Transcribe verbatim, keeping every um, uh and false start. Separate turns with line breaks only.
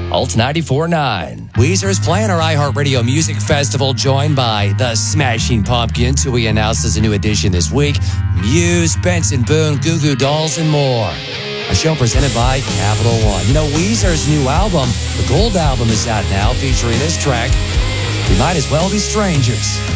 Alt ninety-four point nine. Weezer's playing our iHeartRadio Music Festival, joined by the Smashing Pumpkins, who we announced as a new addition this week, Muse, Benson Boone, Goo Goo Dolls, and more. A show presented by Capital One. You know, Weezer's new album, the Gold Album, is out now, featuring this track, We Might As Well Be Strangers.